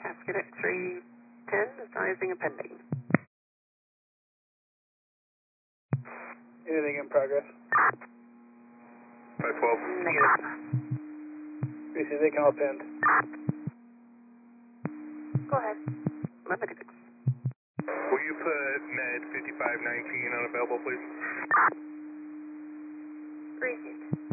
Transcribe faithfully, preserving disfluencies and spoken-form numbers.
Casket at three ten, advising a pending. Anything in progress? five twelve. Negative. B C, they can all pinned. Go ahead. Negative. Will you put med fifty-five nineteen unavailable, please? Received.